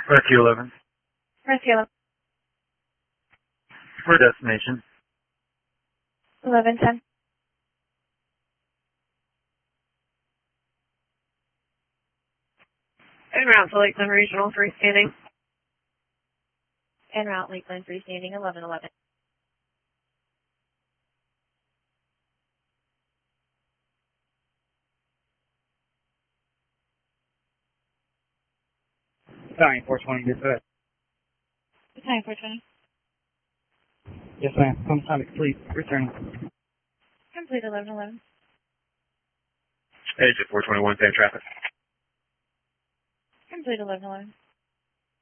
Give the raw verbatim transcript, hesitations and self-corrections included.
Rescue eleven. Rescue eleven. For destination. eleven ten. En route to Lakeland Regional, freestanding. En route, Lakeland, freestanding, eleven eleven. Battalion four twenty, dispatch. Battalion four twenty. Yes, ma'am. Sometime complete. Returning. Complete eleven eleven. Agent four twenty-one, same traffic. Complete eleven eleven.